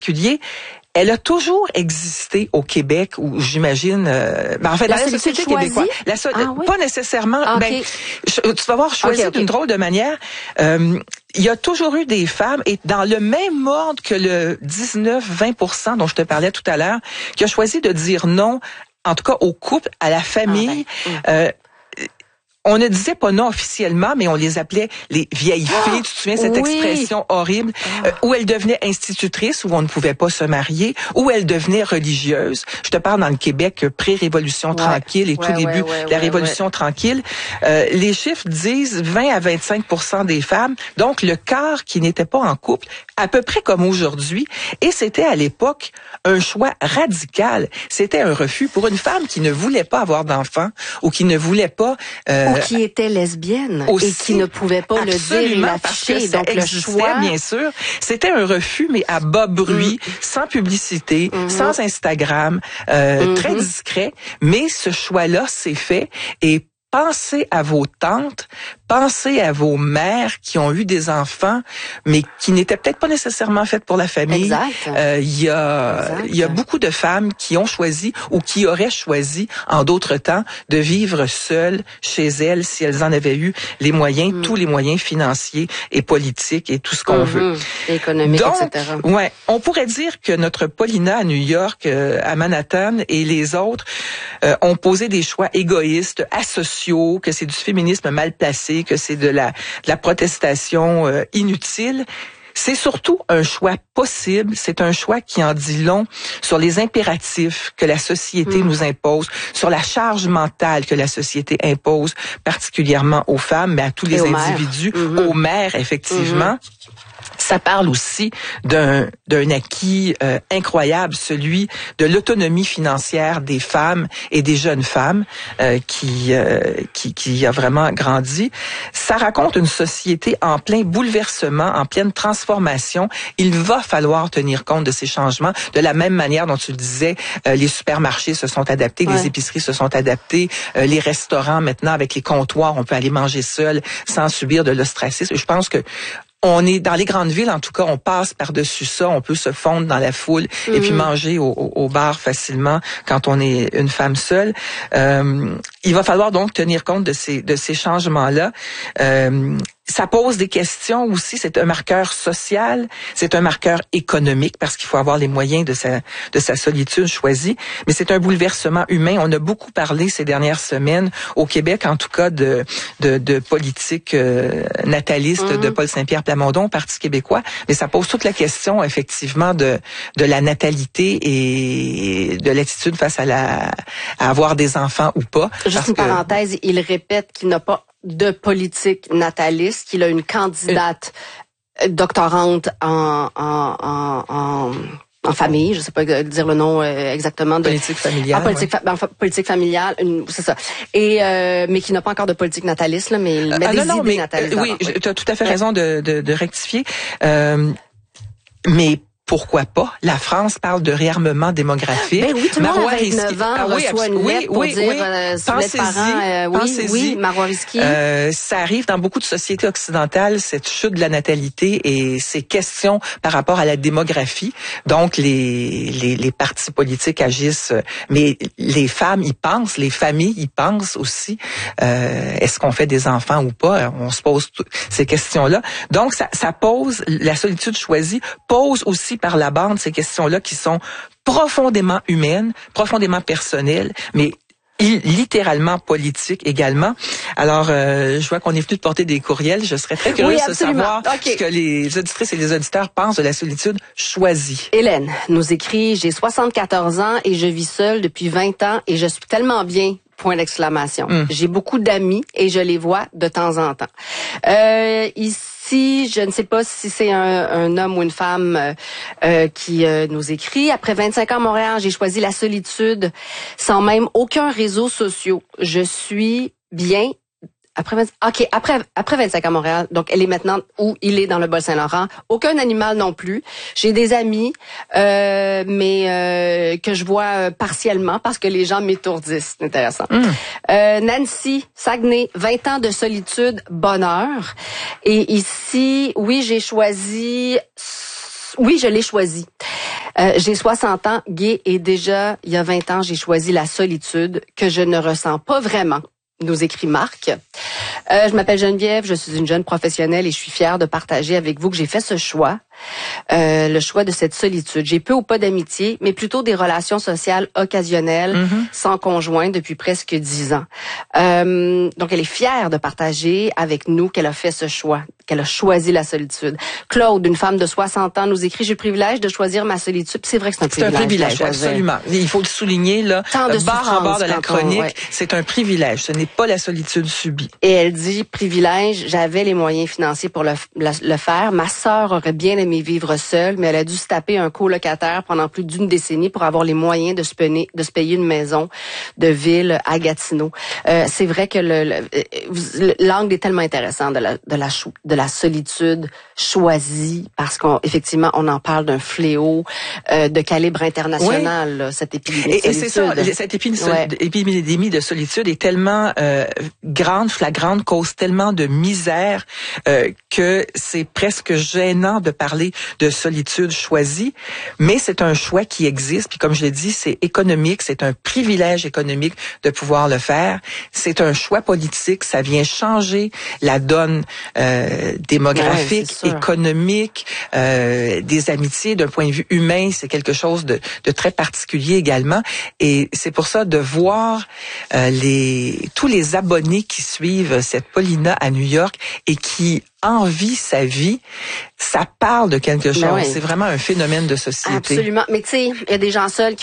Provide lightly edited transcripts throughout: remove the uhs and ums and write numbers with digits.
particulier, elle a toujours existé au Québec, ou j'imagine... en fait, la société québécoise. Pas nécessairement. Okay. Tu vas voir, choisi d'une drôle de manière. Il y a toujours eu des femmes, et dans le même ordre que le 19-20% dont je te parlais tout à l'heure, qui a choisi de dire non, en tout cas au couple, à la famille. On ne disait pas non officiellement, mais on les appelait les vieilles filles. Tu te souviens cette expression horrible où elles devenaient institutrices, où on ne pouvait pas se marier, où elles devenaient religieuses. Je te parle dans le Québec pré-révolution tranquille et tout début de la révolution tranquille. Les chiffres disent 20 à 25% des femmes, donc le quart qui n'était pas en couple, à peu près comme aujourd'hui. Et c'était à l'époque un choix radical. C'était un refus pour une femme qui ne voulait pas avoir d'enfants ou qui ne voulait pas... ou qui était lesbienne aussi, et qui ne pouvait pas le dire et l'afficher. Donc le choix, bien sûr, c'était un refus, mais à bas bruit, sans publicité, sans Instagram, très discret. Mais ce choix-là s'est fait, et pensez à vos tantes, pensez à vos mères qui ont eu des enfants, mais qui n'étaient peut-être pas nécessairement faites pour la famille. Il y a beaucoup de femmes qui ont choisi ou qui auraient choisi, en d'autres temps, de vivre seules chez elles si elles en avaient eu les moyens, tous les moyens financiers et politiques et tout ce qu'on veut. Économique, donc, etc. Ouais, on pourrait dire que notre Paulina à New York, à Manhattan et les autres ont posé des choix égoïstes, asociaux, que c'est du féminisme mal placé, que c'est de la protestation inutile. C'est surtout un choix possible, c'est un choix qui en dit long sur les impératifs que la société nous impose, sur la charge mentale que la société impose, particulièrement aux femmes, mais à tous les individus, aux mères, effectivement. Ça parle aussi d'un acquis incroyable, celui de l'autonomie financière des femmes et des jeunes femmes qui a vraiment grandi. Ça raconte une société en plein bouleversement, en pleine transformation. Il va falloir tenir compte de ces changements. De la même manière dont tu le disais, les supermarchés se sont adaptés, les épiceries se sont adaptées, les restaurants maintenant avec les comptoirs, on peut aller manger seul sans subir de l'ostracisme. Je pense que on est dans les grandes villes, en tout cas, on passe par-dessus ça, on peut se fondre dans la foule et puis manger au bar facilement quand on est une femme seule. Il va falloir donc tenir compte de ces changements-là. Ça pose des questions aussi. C'est un marqueur social, c'est un marqueur économique parce qu'il faut avoir les moyens de sa solitude choisie. Mais c'est un bouleversement humain. On a beaucoup parlé ces dernières semaines au Québec, en tout cas, de politique nataliste de Paul Saint-Pierre Plamondon, Parti québécois. Mais ça pose toute la question, effectivement, de la natalité et de l'attitude face à avoir des enfants ou pas. Juste une parenthèse, il répète qu'il n'a pas de politique nataliste, qu'il a une candidate doctorante en famille, je sais pas dire le nom exactement de politique familiale. Politique familiale, c'est ça. Et mais qui n'a pas encore de politique nataliste là, mais il met des idées natalistes. Oui, tu as tout à fait raison de rectifier. Mais pourquoi pas? La France parle de réarmement démographique. Ben oui, tout le monde à 29 ans reçoit une lettre pour dire pensez-y, Marois Risky. Ça arrive dans beaucoup de sociétés occidentales, cette chute de la natalité et ces questions par rapport à la démographie. Donc, les partis politiques agissent, mais les femmes y pensent, les familles y pensent aussi. Est-ce qu'on fait des enfants ou pas? On se pose ces questions-là. Donc, ça pose, la solitude choisie pose aussi par la bande ces questions-là qui sont profondément humaines, profondément personnelles, mais littéralement politiques également. Alors, je vois qu'on est venu de porter des courriels. Je serais très curieuse de savoir ce que les auditrices et les auditeurs pensent de la solitude choisie. Hélène nous écrit « J'ai 74 ans et je vis seule depuis 20 ans et je suis tellement bien. » Point d'exclamation. J'ai beaucoup d'amis et je les vois de temps en temps. Ici, je ne sais pas si c'est un homme ou une femme qui nous écrit. Après 25 ans à Montréal, j'ai choisi la solitude sans même aucun réseau social. Je suis bien. Après 25 à Montréal, donc elle est maintenant où il est dans le Bas-Saint-Laurent. Aucun animal non plus. J'ai des amis, mais que je vois partiellement parce que les gens m'étourdissent. C'est intéressant. Nancy, Saguenay, 20 ans de solitude, bonheur. Et ici, oui, j'ai choisi Oui, je l'ai choisi. J'ai 60 ans, gay, et déjà, il y a 20 ans, j'ai choisi la solitude que je ne ressens pas vraiment, nous écrit Marc. Je m'appelle Geneviève, je suis une jeune professionnelle et je suis fière de partager avec vous que j'ai fait ce choix. Le choix de cette solitude. J'ai peu ou pas d'amitié, mais plutôt des relations sociales occasionnelles, sans conjoint depuis presque 10 ans. Donc, elle est fière de partager avec nous qu'elle a fait ce choix, qu'elle a choisi la solitude. Claude, une femme de 60 ans, nous écrit « J'ai le privilège de choisir ma solitude ». C'est vrai que c'est un privilège. C'est un privilège, absolument. Il faut le souligner, là, barre en barre de la chronique, c'est un privilège. Ce n'est pas la solitude subie. Et elle dit « Privilège, j'avais les moyens financiers pour le faire. Ma sœur aurait bien aimé vivre seule, mais elle a dû se taper un colocataire pendant plus d'une décennie pour avoir les moyens de se payer une maison de ville à Gatineau. » C'est vrai que l'angle est tellement intéressant de la solitude choisie, parce qu'effectivement, on en parle d'un fléau de calibre international, là, cette épidémie de solitude. Et c'est ça, cette épidémie de solitude est tellement grande, flagrante, cause tellement de misère que c'est presque gênant de parler de solitude choisie, mais c'est un choix qui existe, puis comme je l'ai dit, c'est économique, c'est un privilège économique de pouvoir le faire, c'est un choix politique, ça vient changer la donne démographique, économique, des amitiés, d'un point de vue humain, c'est quelque chose de très particulier également, et c'est pour ça de voir tous les abonnés qui suivent cette Paulina à New York et qui envie sa vie, ça parle de quelque chose. C'est vraiment un phénomène de société. Absolument. Mais tu sais, il y a des gens seuls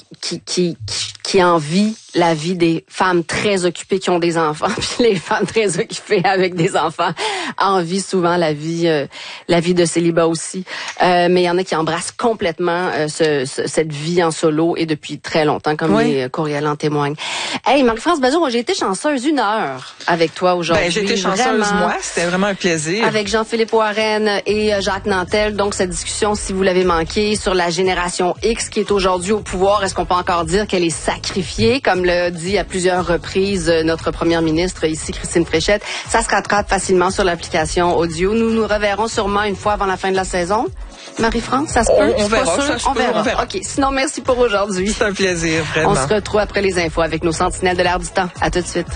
qui envient la vie des femmes très occupées qui ont des enfants, puis les femmes très occupées avec des enfants envient souvent la vie de célibat aussi. Mais il y en a qui embrassent complètement cette vie en solo et depuis très longtemps, comme les courriels en témoignent. Hey, Marie-France Bazot, moi j'ai été chanceuse 1 heure avec toi aujourd'hui. Ben, j'ai été chanceuse moi, c'était vraiment un plaisir. Avec Jean-Philippe Warren et Jacques Nantel. Donc cette discussion, si vous l'avez manqué, sur la génération X qui est aujourd'hui au pouvoir, est-ce qu'on peut encore dire qu'elle est sacrifiée, comme l'a dit à plusieurs reprises notre première ministre ici, Christine Fréchette. Ça se rattrape facilement sur l'application audio. Nous nous reverrons sûrement une fois avant la fin de la saison. Marie-France, ça se peut? On verra. On verra. OK. Sinon, merci pour aujourd'hui. C'est un plaisir, vraiment. On se retrouve après les infos avec nos sentinelles de l'air du temps. À tout de suite.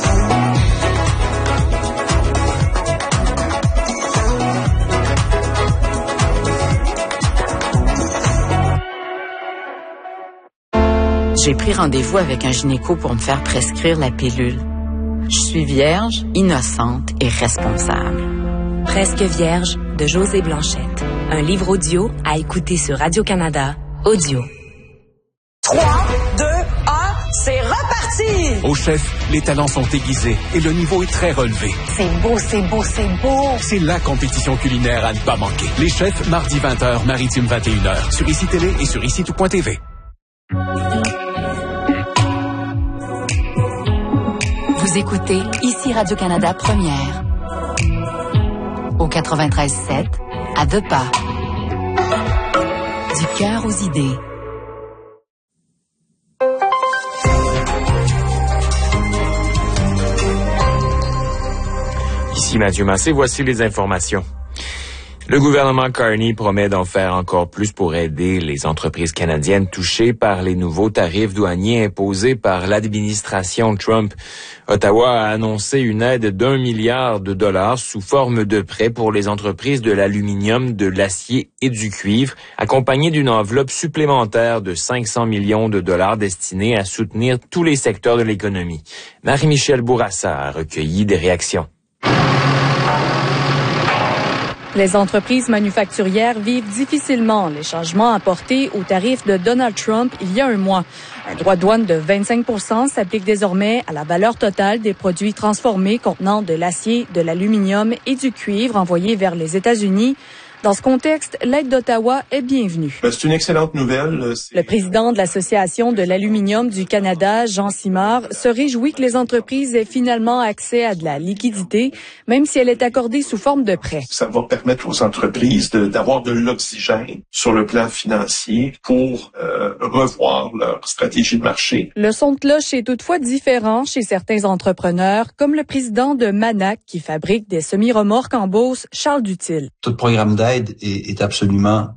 J'ai pris rendez-vous avec un gynéco pour me faire prescrire la pilule. Je suis vierge, innocente et responsable. Presque vierge de Josée Blanchette. Un livre audio à écouter sur Radio-Canada Audio. 3, 2, 1, c'est reparti! Au chef, les talents sont aiguisés et le niveau est très relevé. C'est beau, c'est beau, c'est beau! C'est la compétition culinaire à ne pas manquer. Les chefs, mardi 20h, Maritime 21h, sur ICI Télé et sur ICI-tout.tv. Vous écoutez ici Radio-Canada Première. Au 93.7, à deux pas. Du cœur aux idées. Ici Mathieu Massé, voici les informations. Le gouvernement Carney promet d'en faire encore plus pour aider les entreprises canadiennes touchées par les nouveaux tarifs douaniers imposés par l'administration Trump. Ottawa a annoncé une aide d'1 milliard de dollars sous forme de prêts pour les entreprises de l'aluminium, de l'acier et du cuivre, accompagnée d'une enveloppe supplémentaire de 500 millions de dollars destinée à soutenir tous les secteurs de l'économie. Marie-Michel Bourassa a recueilli des réactions. Les entreprises manufacturières vivent difficilement les changements apportés aux tarifs de Donald Trump il y a un mois. Un droit de douane de 25 % s'applique désormais à la valeur totale des produits transformés contenant de l'acier, de l'aluminium et du cuivre envoyés vers les États-Unis. Dans ce contexte, l'aide d'Ottawa est bienvenue. C'est une excellente nouvelle. Le président de l'Association de l'aluminium du Canada, Jean Simard, se réjouit que les entreprises aient finalement accès à de la liquidité, même si elle est accordée sous forme de prêt. Ça va permettre aux entreprises d'avoir de l'oxygène sur le plan financier pour revoir leur stratégie de marché. Le son de cloche est toutefois différent chez certains entrepreneurs, comme le président de Manac, qui fabrique des semi-remorques en Beauce, Charles Dutil. Tout programme d'aide est absolument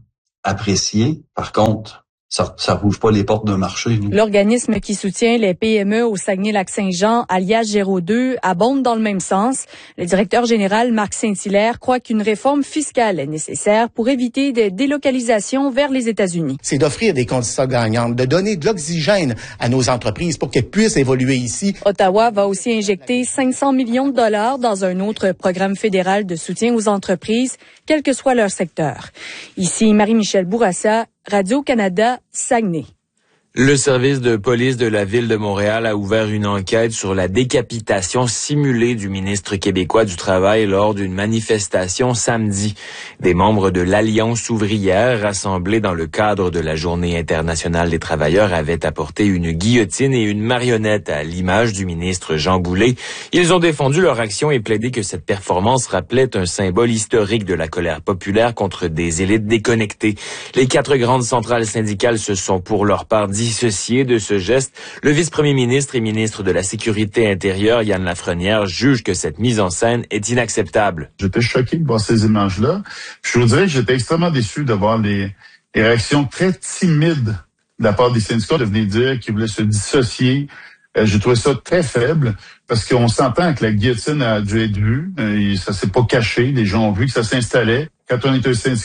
apprécié. Par contre, ça rouvre pas les portes d'un marché. Nous. L'organisme qui soutient les PME au Saguenay-Lac-Saint-Jean, alias Géraud 2, abonde dans le même sens. Le directeur général Marc Saint-Hilaire croit qu'une réforme fiscale est nécessaire pour éviter des délocalisations vers les États-Unis. C'est d'offrir des conditions gagnantes, de donner de l'oxygène à nos entreprises pour qu'elles puissent évoluer ici. Ottawa va aussi injecter 500 millions de dollars dans un autre programme fédéral de soutien aux entreprises, quel que soit leur secteur. Ici, Marie-Michel Bourassa, Radio-Canada, Saguenay. Le service de police de la Ville de Montréal a ouvert une enquête sur la décapitation simulée du ministre québécois du Travail lors d'une manifestation samedi. Des membres de l'Alliance ouvrière rassemblés dans le cadre de la Journée internationale des travailleurs avaient apporté une guillotine et une marionnette à l'image du ministre Jean Boulet. Ils ont défendu leur action et plaidé que cette performance rappelait un symbole historique de la colère populaire contre des élites déconnectées. Les 4 grandes centrales syndicales se sont pour leur part dissocié de ce geste. Le vice-premier ministre et ministre de la Sécurité intérieure, Yann Lafrenière, juge que cette mise en scène est inacceptable. J'étais choqué de voir ces images-là. Je vous dirais que j'étais extrêmement déçu de voir les réactions très timides de la part des syndicats de venir dire qu'ils voulaient se dissocier. J'ai trouvé ça très faible parce qu'on s'entend que la guillotine a dû être vue. Ça s'est pas caché. Les gens ont vu que ça s'installait. Quand on est un syndicat,